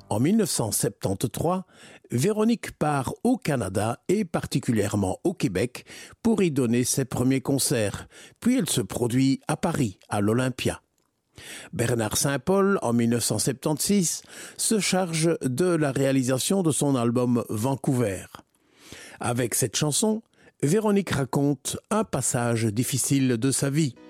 En 1973, Véronique part au Canada et particulièrement au Québec pour y donner ses premiers concerts, puis elle se produit à Paris, à l'Olympia. Bernard Saint-Paul, en 1976, se charge de la réalisation de son album Vancouver. Avec cette chanson, Véronique raconte un passage difficile de sa vie.